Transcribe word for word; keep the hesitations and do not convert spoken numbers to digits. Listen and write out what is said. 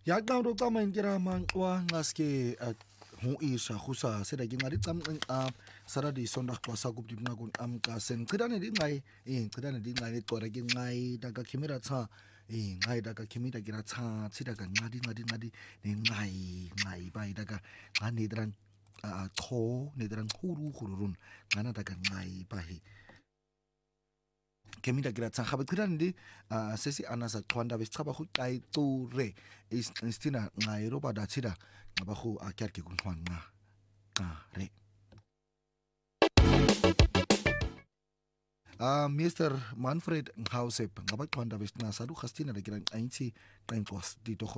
Ya qawdo qamain kira manqwa ngaske hu isha khusa seda ke ngari qam a sara di sonda kwasa ku dibna kun am ka sen qidane di ngai e qidane di ngai qora ke ngai daga khimira tsa e ngai daga khimira kira tsa tsida ka ngadi ngadi ngadi ne ngai ngai bai daga ngani dran a tho ne dran khuru khurun ngana daga ngai bai kemida kira tsa khabe qidane di sesi anasa thwanda beschaba khu tai tu re istina ngai ro ba da tsida ngaba khu akyar ke kunhwan nga ka re Uh, Mister Manfred Ngausep ngaba thwanda besna sadu khastina re kira ainchi qainqwas dito